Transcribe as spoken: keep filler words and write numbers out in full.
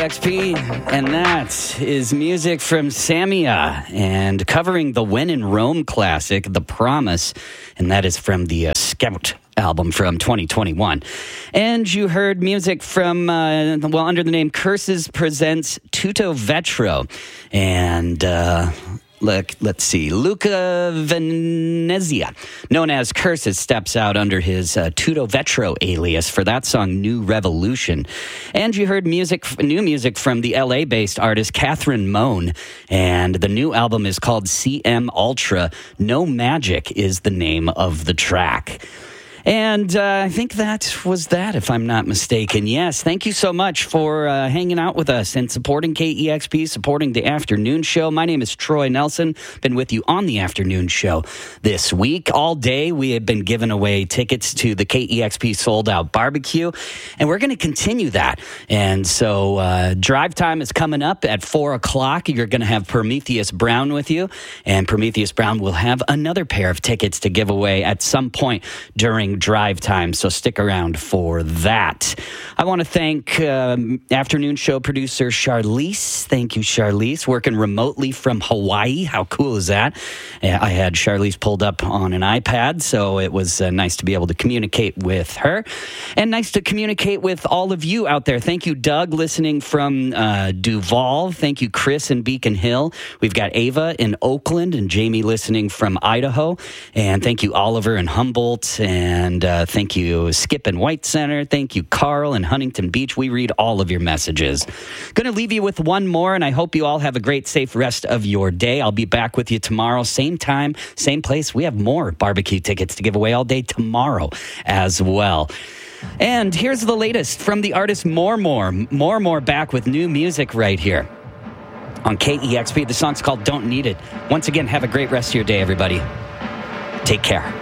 X P, and that is music from Samia, and covering the When in Rome classic, The Promise, and that is from the uh, Scout album from twenty twenty-one. And you heard music from, uh, well, under the name Curses Presents Tutto Vetro, and... Uh, Look, let's see. Luca Venezia, known as Curses, steps out under his uh, Tutto Vetro alias for that song, New Revolution. And you heard music, new music from the L A-based artist Catherine Moan. And the new album is called C M Ultra. No Magic is the name of the track. And uh, I think that was that, if I'm not mistaken. Yes, thank you so much for uh, hanging out with us and supporting K E X P, supporting the afternoon show. My name is Troy Nelson. Been with you on the afternoon show this week. All day, we have been giving away tickets to the K E X P Sold Out Barbecue, and we're going to continue that. And so uh, drive time is coming up at four o'clock. You're going to have Prometheus Brown with you, and Prometheus Brown will have another pair of tickets to give away at some point during drive time, so stick around for that. I want to thank um, afternoon show producer Charlize. Thank you, Charlize, working remotely from Hawaii. How cool is that? I had Charlize pulled up on an iPad, so it was uh, nice to be able to communicate with her, and nice to communicate with all of you out there. Thank you, Doug, listening from uh, Duval. Thank you, Chris in Beacon Hill. We've got Ava in Oakland and Jamie listening from Idaho, and thank you, Oliver in Humboldt, and And uh, thank you, Skip in White Center. Thank you, Carl in Huntington Beach. We read all of your messages. Going to leave you with one more, and I hope you all have a great, safe rest of your day. I'll be back with you tomorrow, same time, same place. We have more barbecue tickets to give away all day tomorrow as well. And here's the latest from the artist More More. More More back with new music right here on K E X P. The song's called Don't Need It. Once again, have a great rest of your day, everybody. Take care.